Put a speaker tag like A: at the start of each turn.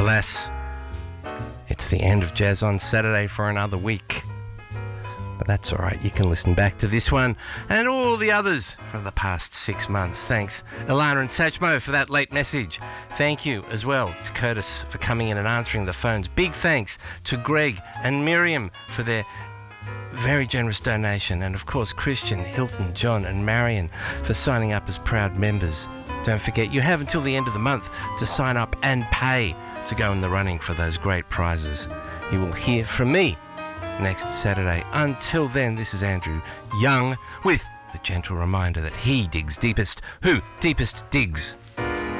A: Alas, it's the end of Jazz on Saturday for another week. But that's all right. You can listen back to this one and all the others from the past 6 months. Thanks, Ilana and Satchmo, for that late message. Thank you as well to Curtis for coming in and answering the phones. Big thanks to Greg and Miriam for their very generous donation. And of course, Christian, Hilton, John and Marion for signing up as proud members. Don't forget, you have until the end of the month to sign up and pay to go in the running for those great prizes. You will hear from me next Saturday. Until then, this is Andrew Young with the gentle reminder that he digs deepest, who deepest digs.